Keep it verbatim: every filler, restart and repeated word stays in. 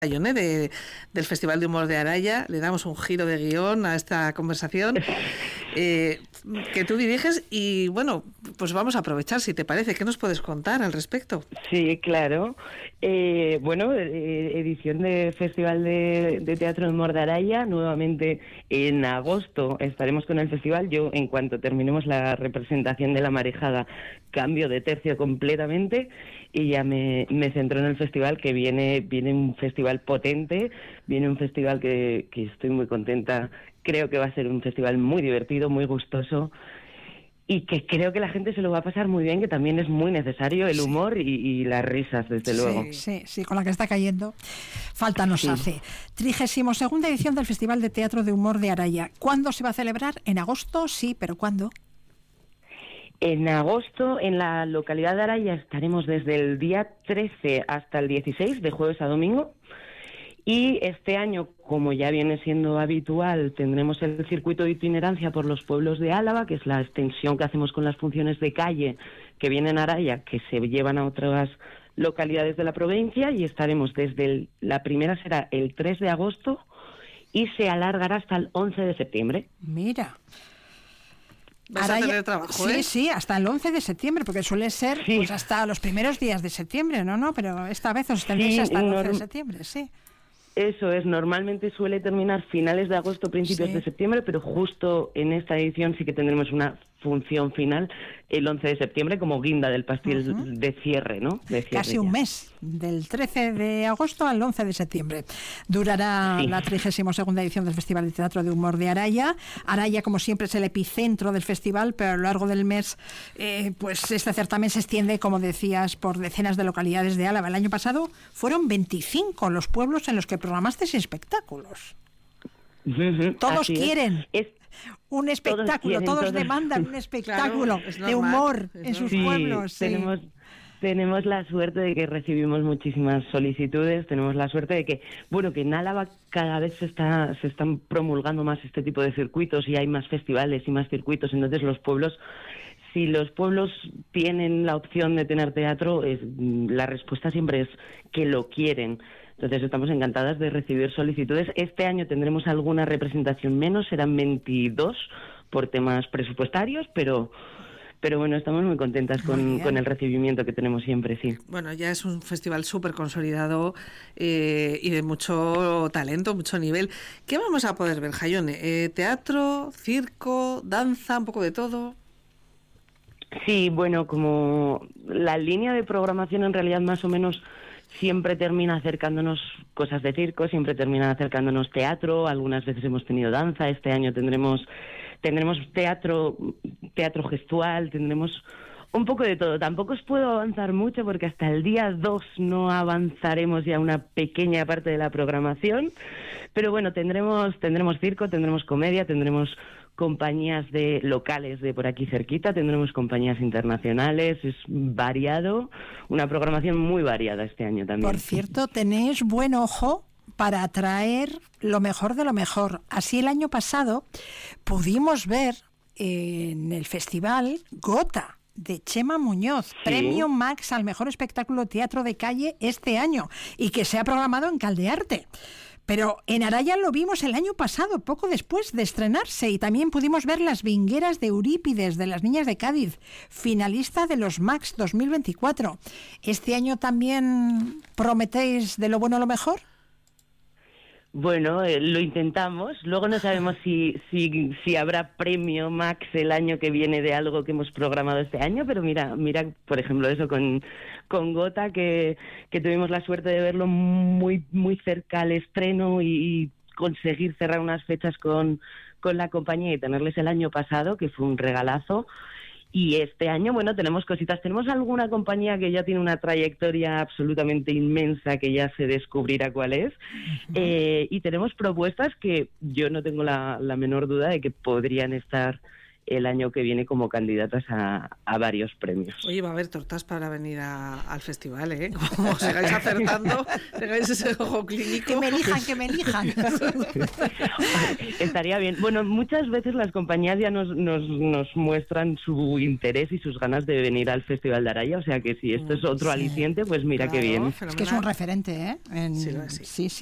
Jone, de, del Festival de Humor de Araya. Le damos un giro de guión a esta conversación eh, que tú diriges y bueno, pues vamos a aprovechar, si te parece. ¿Qué nos puedes contar al respecto? Sí, claro. Eh, bueno, eh, edición de Festival de, de Teatro de Humor de Araya. Nuevamente en agosto estaremos con el festival. Yo, en cuanto terminemos la representación de La Marejada, cambio de tercio completamente y ya me, me centro en el festival, que viene, viene un festival potente, viene un festival que, que estoy muy contenta. Creo que va a ser un festival muy divertido, muy gustoso, y que creo que la gente se lo va a pasar muy bien, que también es muy necesario el humor y, y las risas, desde sí, luego. Sí, sí, con la que está cayendo, falta nos sí. hace. Trigésimo segunda edición del Festival de Teatro de Humor de Araya. ¿Cuándo se va a celebrar? ¿En agosto? Sí, pero ¿cuándo? En agosto, en la localidad de Araya, estaremos desde el día trece hasta el dieciséis, de jueves a domingo. Y este año, como ya viene siendo habitual, tendremos el circuito de itinerancia por los pueblos de Álava, que es la extensión que hacemos con las funciones de calle que vienen a Araya, que se llevan a otras localidades de la provincia, y estaremos desde el, la primera será el tres de agosto y se alargará hasta el once de septiembre. Mira. Vas Araya, a tener trabajo, sí, ¿eh? sí, hasta el once de septiembre, porque suele ser sí. pues hasta los primeros días de septiembre, ¿no? no Pero esta vez os tenéis sí, hasta el once de septiembre, sí. Eso es, normalmente suele terminar finales de agosto, principios sí. de septiembre, pero justo en esta edición sí que tendremos una función final el once de septiembre como guinda del pastel uh-huh. de cierre, ¿no? De cierre Casi ya. un mes, del trece de agosto al once de septiembre. Durará sí. la trigésima segunda edición del Festival de Teatro de Humor de Araya. Araya, como siempre, es el epicentro del festival, pero a lo largo del mes, eh, pues este certamen se extiende, como decías, por decenas de localidades de Álava. El año pasado fueron veinticinco los pueblos en los que programasteis espectáculos. Uh-huh. Todos Así quieren es. Es... un espectáculo, todos, quieren, todos, todos demandan un espectáculo claro, de humor es en sus sí, pueblos. Sí. Tenemos, tenemos la suerte de que recibimos muchísimas solicitudes, tenemos la suerte de que, bueno, que en Álava cada vez se está se están promulgando más este tipo de circuitos y hay más festivales y más circuitos, entonces los pueblos, si los pueblos tienen la opción de tener teatro, es, la respuesta siempre es que lo quieren. Entonces estamos encantadas de recibir solicitudes. Este año tendremos alguna representación menos, serán veintidós por temas presupuestarios, pero pero bueno, estamos muy contentas con, muy con el recibimiento que tenemos siempre, sí. Bueno, ya es un festival súper consolidado eh, y de mucho talento, mucho nivel. ¿Qué vamos a poder ver, Jone? Eh, ¿Teatro, circo, danza, un poco de todo? Sí, bueno, como la línea de programación en realidad más o menos siempre termina acercándonos cosas de circo, siempre termina acercándonos teatro, algunas veces hemos tenido danza, este año tendremos tendremos teatro teatro gestual, tendremos un poco de todo. Tampoco os puedo avanzar mucho porque hasta el día dos no avanzaremos ya una pequeña parte de la programación, pero bueno, tendremos tendremos circo, tendremos comedia, tendremos compañías de locales de por aquí cerquita, tendremos compañías internacionales, es variado, una programación muy variada este año también. Por cierto, tenéis buen ojo para atraer lo mejor de lo mejor. Así el año pasado pudimos ver en el festival Gota, de Chema Muñoz, sí. Premio Max al mejor espectáculo teatro de calle este año y que se ha programado en Caldearte. Pero en Araya lo vimos el año pasado, poco después de estrenarse, y también pudimos ver Las Vingueras de Eurípides, de las Niñas de Cádiz, finalista de los Max dos mil veinticuatro. ¿Este año también prometéis de lo bueno a lo mejor? Bueno, eh, lo intentamos. Luego no sabemos si, si si habrá premio Max el año que viene de algo que hemos programado este año, pero mira, mira, por ejemplo, eso con, con Gota, que, que tuvimos la suerte de verlo muy muy cerca al estreno y, y conseguir cerrar unas fechas con, con la compañía y tenerles el año pasado, que fue un regalazo. Y este año, bueno, tenemos cositas. Tenemos alguna compañía que ya tiene una trayectoria absolutamente inmensa, que ya se descubrirá cuál es. Uh-huh. Eh, y tenemos propuestas que yo no tengo la, la menor duda de que podrían estar el año que viene como candidatas a, a varios premios. Oye, va a haber tortas para venir a, al festival, ¿eh? Como sigáis acertando, tengáis ese ojo clínico. Que me elijan, que me elijan. Estaría bien. Bueno, muchas veces las compañías ya nos, nos, nos muestran su interés y sus ganas de venir al Festival de Araya, o sea que si esto es otro Sí. aliciente, pues mira Claro, qué bien. fenomenal. Es que es un referente, ¿eh? En... Sí, lo es, sí. sí, sí.